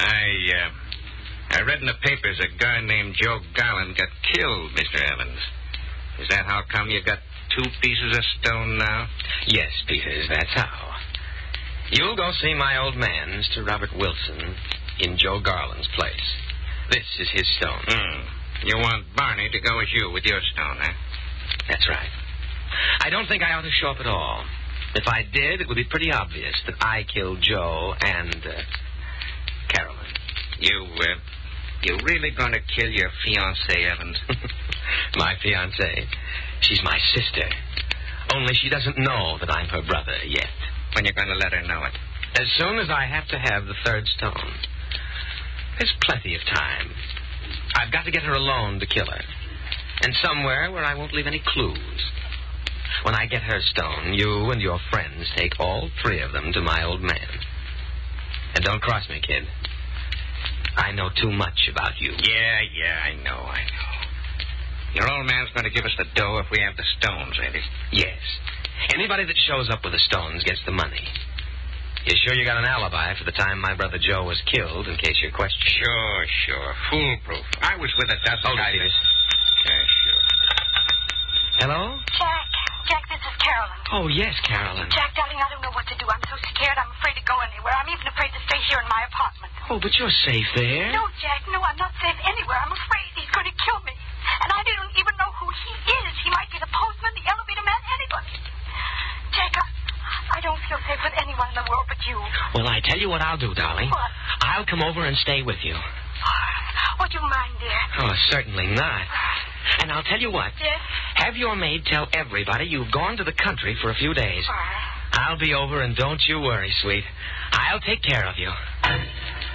I read in the papers a guy named Joe Garland got killed, Mr. Evans. Is that how come you got 2 pieces of stone now? Yes, Peters, that's how. You'll go see my old man, Mr. Robert Wilson, in Joe Garland's place. This is his stone. You want Barney to go with you with your stone, huh? That's right. I don't think I ought to show up at all. If I did, it would be pretty obvious that I killed Joe and Carolyn. You really going to kill your fiancée, Evans? My fiancée? She's my sister. Only she doesn't know that I'm her brother yet. When you're going to let her know it? As soon as I have to have the 3rd stone. There's plenty of time. I've got to get her alone to kill her. And somewhere where I won't leave any clues. When I get her stone, you and your friends take all 3 of them to my old man. And don't cross me, kid. I know too much about you. Yeah, I know. Your old man's going to give us the dough if we have the stones, ain't he? Yes. Anybody that shows up with the stones gets the money. You sure you got an alibi for the time my brother Joe was killed, in case you're questioning? Sure. Foolproof. I was with a dozen guys. Yeah, sure. Hello? Jack, this is Carolyn. Oh, yes, Carolyn. Jack, darling, I don't know what to do. I'm so scared. I'm afraid to go anywhere. I'm even afraid to stay here in my apartment. Oh, but you're safe there. No, Jack, no, I'm not safe anywhere. I'm afraid he's going to kill me. And I don't even know who he is. He might be the postman, the elevator man, anybody. Jack, I don't feel safe with anyone in the world but you. Well, I tell you what I'll do, darling. What? I'll come over and stay with you. Would you mind, dear? Oh, certainly not. And I'll tell you what. Yes? Have your maid tell everybody you've gone to the country for a few days. All right. I'll be over, and don't you worry, sweet. I'll take care of you.